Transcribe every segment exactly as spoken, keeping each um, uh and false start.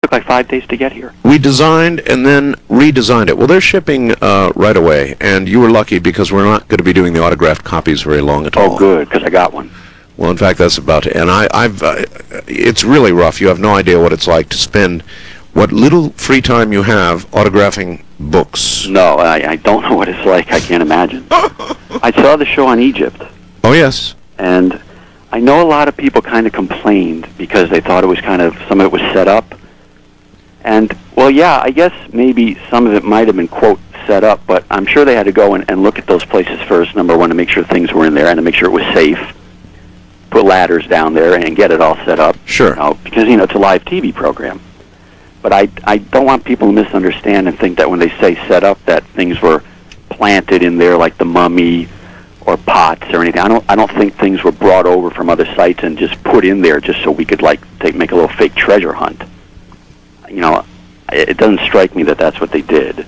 took like five days to get here. We designed and then redesigned it. Well, they're shipping uh, right away, and you were lucky because we're not going to be doing the autographed copies very long at all. Oh, good, because I got one. Well, in fact, that's about it. And I, I've, uh, it's really rough. You have no idea what it's like to spend what little free time you have autographing books. No, I, I don't know what it's like. I can't imagine. I saw the show on Egypt. Oh, yes. And I know a lot of people kind of complained because they thought it was kind of, some of it was set up. And, well, yeah, I guess maybe some of it might have been, quote, set up, but I'm sure they had to go and, and look at those places first, number one, to make sure things were in there and to make sure it was safe. Put ladders down there and get it all set up. Sure. You know, because, you know, it's a live T V program. But I, I don't want people to misunderstand and think that when they say set up that things were planted in there like the mummy or pots or anything. I don't I don't think things were brought over from other sites and just put in there just so we could like take, make a little fake treasure hunt. You know, it, it doesn't strike me that that's what they did.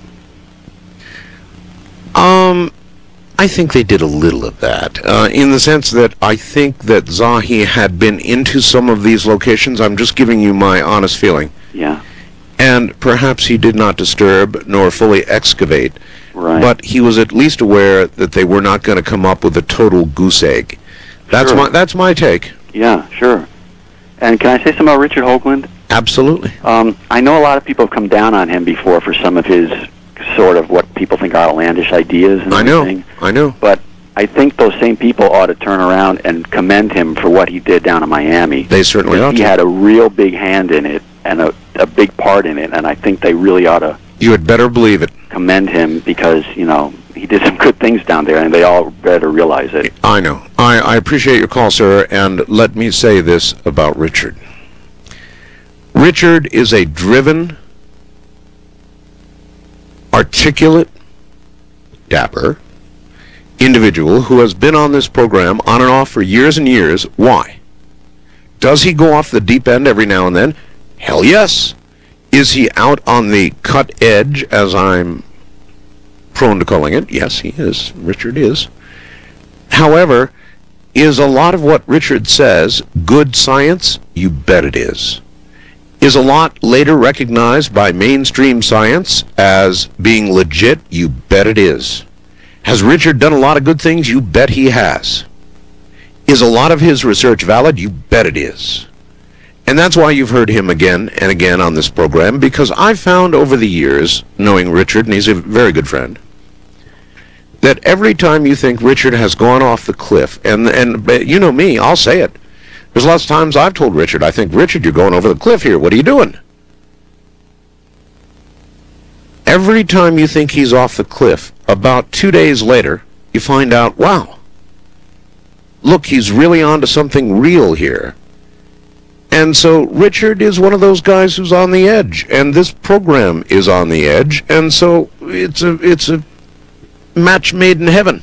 Um, I think they did a little of that, uh, in the sense that I think that Zahi had been into some of these locations. I'm just giving you my honest feeling. Yeah. And perhaps he did not disturb nor fully excavate, right. But he was at least aware that they were not going to come up with a total goose egg. That's sure. my that's my take. Yeah, sure. And can I say something about Richard Hoagland? Absolutely. Um, I know a lot of people have come down on him before for some of his sort of what people think are outlandish ideas and I know, everything. I know. But I think those same people ought to turn around and commend him for what he did down in Miami. They certainly ought to. He had a real big hand in it and a, a big part in it, and I think they really ought to You had better believe it. commend him because, you know, he did some good things down there, and they all better realize it. I know. I, I appreciate your call, sir, and let me say this about Richard. Richard is a driven, articulate, dapper individual who has been on this program on and off for years and years. Why? Does he go off the deep end every now and then? Hell yes. Is he out on the cut edge, as I'm prone to calling it? Yes, he is. Richard is. However, is a lot of what Richard says good science? You bet it is. Is a lot later recognized by mainstream science as being legit? You bet it is. Has Richard done a lot of good things? You bet he has. Is a lot of his research valid? You bet it is. And that's why you've heard him again and again on this program, because I've found over the years, knowing Richard, and he's a very good friend, that every time you think Richard has gone off the cliff, and and you know me, I'll say it. There's lots of times I've told Richard, I think, Richard, you're going over the cliff here. What are you doing? Every time you think he's off the cliff, about two days later, you find out, wow, look, he's really onto something real here. And so Richard is one of those guys who's on the edge, and this program is on the edge, and so it's a it's a match made in heaven.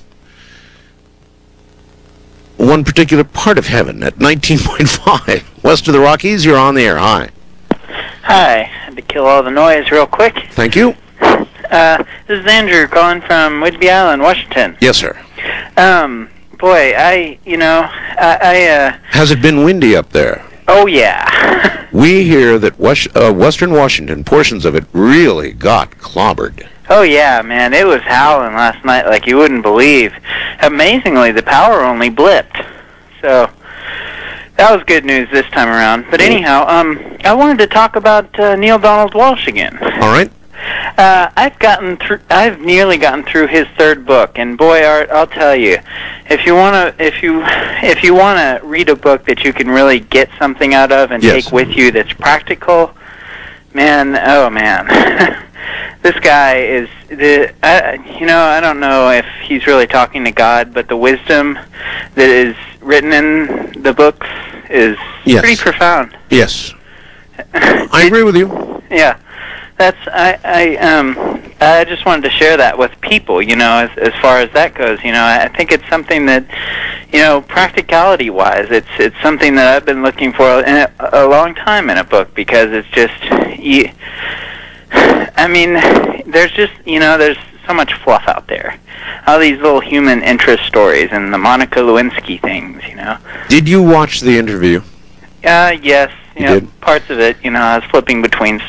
One particular part of heaven at nineteen point five. West of the Rockies, you're on the air. Hi. Hi. Had to kill all the noise real quick. Thank you. Uh, this is Andrew calling from Whidbey Island, Washington. Yes, sir. Um, boy, I, you know, I, I uh... Has it been windy up there? Oh, yeah. We hear that West, uh, Western Washington, portions of it, really got clobbered. Oh, yeah, man. It was howling last night like you wouldn't believe. Amazingly, the power only blipped. So that was good news this time around. But anyhow, um, I wanted to talk about uh, Neil Donald Walsch again. All right. Uh, I've gotten through. I've nearly gotten through his third book, and boy, Art, I'll tell you, if you wanna, if you, if you wanna read a book that you can really get something out of and yes. take with you that's practical, man, oh man, this guy is the. Uh, you know, I don't know if he's really talking to God, but the wisdom that is written in the books is yes. pretty profound. Yes, I agree with you. Yeah. That's I, I um I just wanted to share that with people, you know, as as far as that goes. You know, I think it's something that, you know, practicality wise, it's it's something that I've been looking for in a, a long time in a book, because it's just you, I mean, there's just, you know, there's so much fluff out there. All these little human interest stories and the Monica Lewinsky things, you know. Did you watch the interview? Uh yes, you, you know, did? parts of it, you know, I was flipping between